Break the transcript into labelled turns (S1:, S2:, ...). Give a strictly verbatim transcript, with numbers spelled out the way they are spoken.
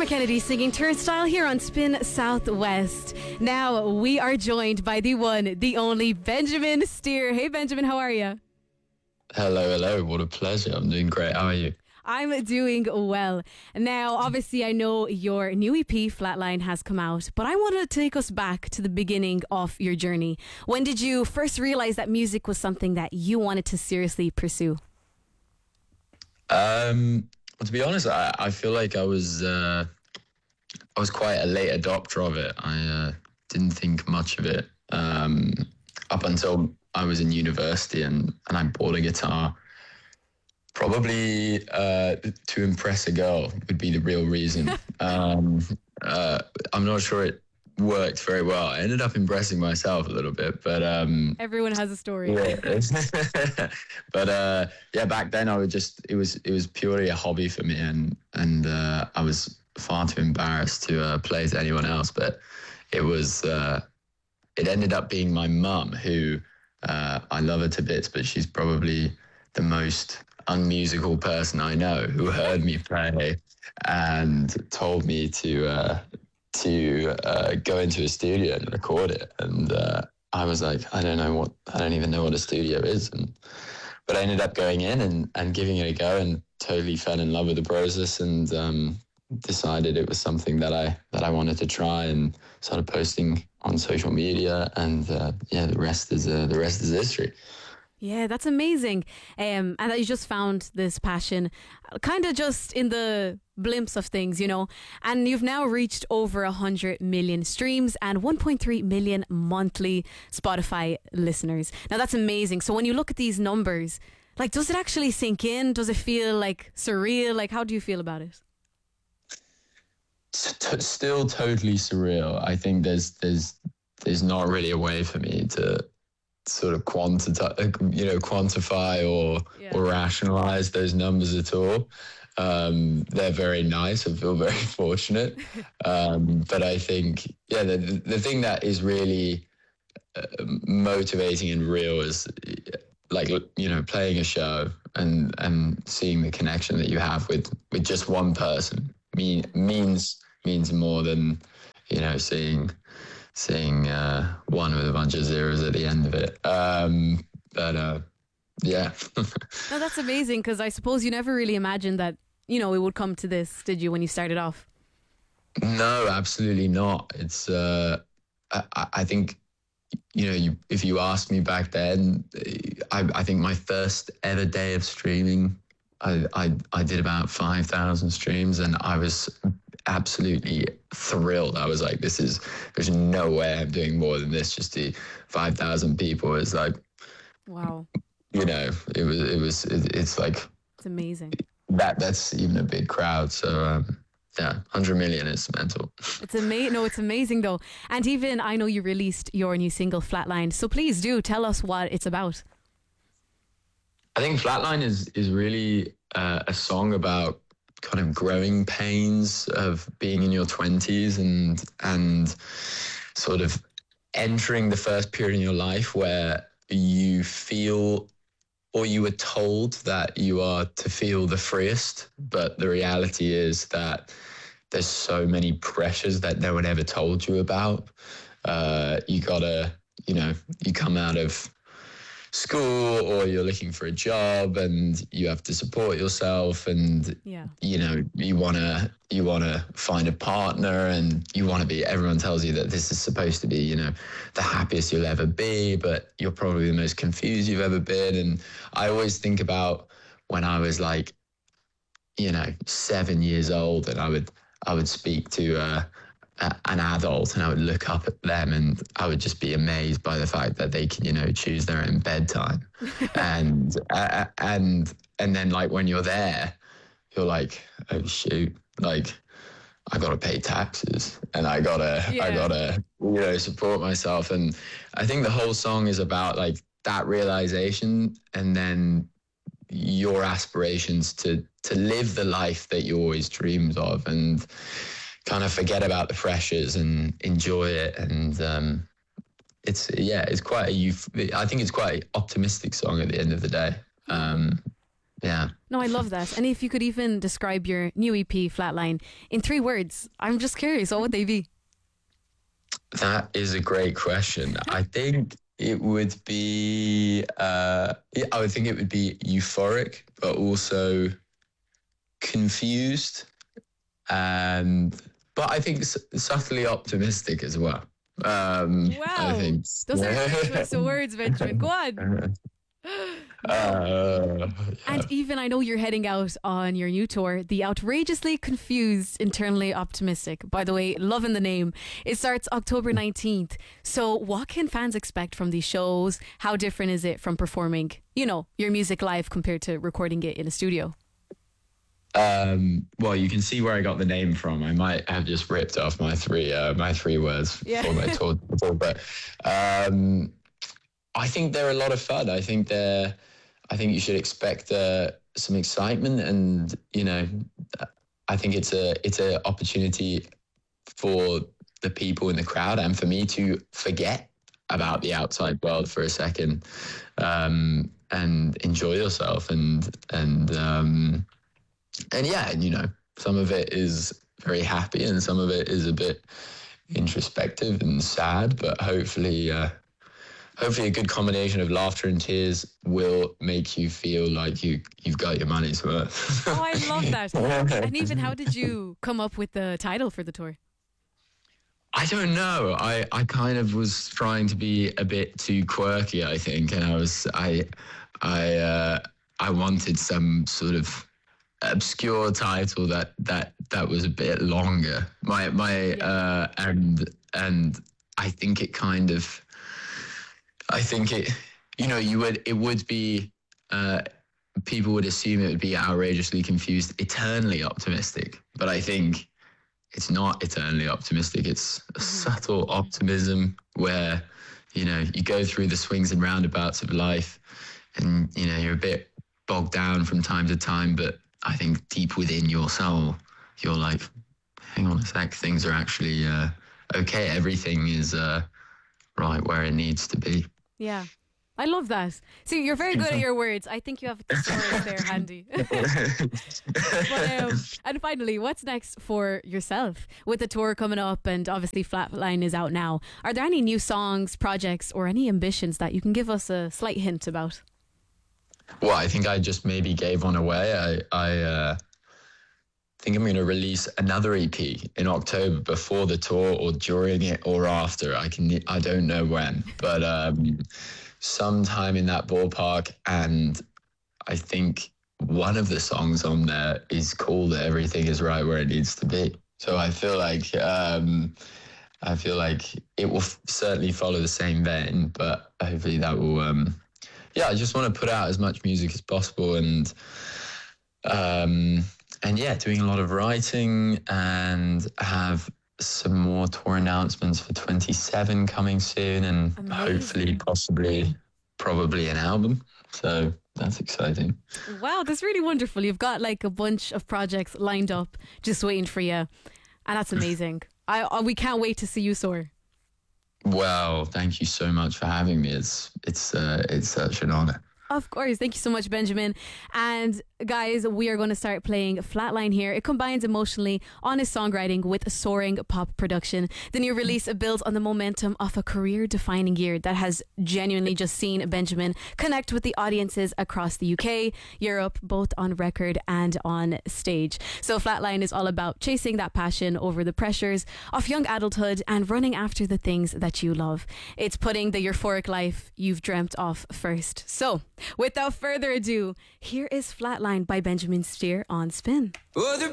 S1: Kennedy singing Turnstile here on Spin Southwest. Now we are joined by the one, the only Benjamin Steer. Hey Benjamin, how are you?
S2: Hello, hello. What a pleasure. I'm doing great. How are you?
S1: I'm doing well. Now, obviously, I know your new E P, Flatline, has come out, but I want to take us back to the beginning of your journey. When did you first realize that music was something that you wanted to seriously pursue?
S2: Um, well, to be honest, I, I feel like I was uh, I was quite a late adopter of it. I uh, didn't think much of it um, up until I was in university and, and I bought a guitar. Probably uh, to impress a girl would be the real reason. um, uh, I'm not sure it worked very well. I ended up impressing myself a little bit, but um,
S1: everyone has a story.
S2: Yeah. but uh, yeah, back then I would just it was it was purely a hobby for me, and and uh, I was far too embarrassed to uh, play to anyone else. But it was uh, it ended up being my mum who uh, I love her to bits, but she's probably the most unmusical person I know, who heard me play and told me to uh, to uh, go into a studio and record it. And uh, I was like, I don't know what, I don't even know what a studio is. And but I ended up going in and, and giving it a go and totally fell in love with the process and um, decided it was something that I that I wanted to try and started posting on social media. And uh, yeah, the rest is uh, the rest is history.
S1: Yeah, that's amazing. Um, and that you just found this passion kind of just in the blimps of things, you know. And you've now reached over one hundred million streams and one point three million monthly Spotify listeners. Now, that's amazing. So when you look at these numbers, like, does it actually sink in? Does it feel like surreal? Like, how do you feel about it?
S2: Still totally surreal. I think there's there's there's not really a way for me to sort of quantify, you know, quantify or yeah. or rationalize those numbers at all. Um, they're very nice. I feel very fortunate. Um, but I think, yeah, the the thing that is really uh, motivating and real is like, you know, playing a show and and seeing the connection that you have with with just one person mean means means more than, you know, seeing. seeing uh, one with a bunch of zeros at the end of it. Um, but uh, yeah.
S1: No, that's amazing, because I suppose you never really imagined that, you know, it would come to this, did you, when you started off?
S2: No, absolutely not. It's, uh, I, I think, you know, you, if you asked me back then, I, I think my first ever day of streaming, I, I, I did about five thousand streams, and I was absolutely thrilled. I was like, this is, there's no way I'm doing more than this. Just the five thousand people is like,
S1: wow.
S2: You know, it was, it was, it, it's like,
S1: it's amazing.
S2: That that's even a big crowd. So, um, yeah, one hundred million is mental.
S1: It's amazing. No, it's amazing though. And even, I know you released your new single Flatline. So please do tell us what it's about.
S2: I think Flatline is, is really uh, a song about kind of growing pains of being in your twenties and and sort of entering the first period in your life where you feel, or you were told that you are to feel the freest, but the reality is that there's so many pressures that no one ever told you about. Uh, you gotta, you know, you come out of school or you're looking for a job and you have to support yourself, and
S1: yeah.
S2: you know, you want to you want to find a partner, and you want to be, everyone tells you that this is supposed to be, you know, the happiest you'll ever be, but you're probably the most confused you've ever been. And I always think about when I was like, you know, seven years old, and I would I would speak to uh an adult, and I would look up at them and I would just be amazed by the fact that they can, you know, choose their own bedtime. and uh, and and then like when you're there, you're like, oh shoot, like I gotta pay taxes and I gotta yeah. I gotta, you know, support myself. And I think the whole song is about like that realization, and then your aspirations to to live the life that you always dreamed of, and kind of forget about the pressures and enjoy it. And um, it's, yeah, it's quite a, youth, I think it's quite an optimistic song at the end of the day. Um, Yeah.
S1: No, I love that. And if you could even describe your new E P, Flatline, in three words, I'm just curious, what would they be?
S2: That is a great question. I think it would be, uh, yeah, I would think it would be euphoric, but also confused, and but I think s- subtly optimistic as well. Um,
S1: Wow.
S2: I think
S1: Those are choice of words, Benjamin. Go on.
S2: Uh,
S1: And even I know you're heading out on your new tour, The Outrageously Confused, Internally Optimistic. By the way, loving the name. It starts October nineteenth. So what can fans expect from these shows? How different is it from performing, you know, your music live compared to recording it in a studio?
S2: Um, well, you can see where I got the name from. I might have just ripped off my three uh, my three words
S1: Yeah.
S2: for my tour before, but um, I think they're a lot of fun. I think they're. I think you should expect uh, some excitement, and you know, I think it's a it's an opportunity for the people in the crowd and for me to forget about the outside world for a second, um, and enjoy yourself, and and um, and yeah, and you know, some of it is very happy, and some of it is a bit introspective and sad, but hopefully. Uh, Hopefully a good combination of laughter and tears will make you feel like you, you've got your money's worth.
S1: Oh, I love that. And even how did you come up with the title for the tour?
S2: I don't know. I, I kind of was trying to be a bit too quirky, I think. And I was, I, I, uh, I wanted some sort of obscure title that, that, that was a bit longer. My, my,
S1: Yeah.
S2: uh, and, and I think it kind of, I think it, you know, you would, it would be, uh, people would assume it would be outrageously confused, eternally optimistic. But I think it's not eternally optimistic. It's a subtle optimism where, you know, you go through the swings and roundabouts of life and, you know, you're a bit bogged down from time to time. But I think deep within your soul, you're like, hang on a sec, things are actually uh, okay. Everything is uh, right where it needs to be.
S1: Yeah. I love that. See, you're very good at your words. I think you have the stories there handy. But, um, and finally, what's next for yourself? With the tour coming up and obviously Flatline is out now, are there any new songs, projects or any ambitions that you can give us a slight hint about?
S2: Well, I think I just maybe gave one away. I, I uh, think I'm going to release another E P in October before the tour or during it or after. I can, I don't know when, but um, sometime in that ballpark. And I think one of the songs on there is called "Everything Is Right Where It Needs to Be." So I feel like um, I feel like it will f- certainly follow the same vein, but hopefully that will. Um, yeah, I just want to put out as much music as possible, and um, and yeah, doing a lot of writing, and have some more tour announcements for twenty-seven coming soon, and
S1: Amazing.
S2: hopefully, possibly, probably an album. So that's exciting.
S1: Wow, that's really wonderful. You've got like a bunch of projects lined up just waiting for you. And that's amazing. I, I We can't wait to see you soar.
S2: Well, thank you so much for having me. It's it's uh, it's such an honor.
S1: Of course. Thank you so much, Benjamin. And guys, we are going to start playing Flatline here. It combines emotionally honest songwriting with a soaring pop production. The new release builds on the momentum of a career-defining year that has genuinely just seen Benjamin connect with the audiences across the U K, Europe, both on record and on stage. So Flatline is all about chasing that passion over the pressures of young adulthood and running after the things that you love. It's putting the euphoric life you've dreamt of first. So without further ado, here is Flatline by Benjamin Steer on Spin.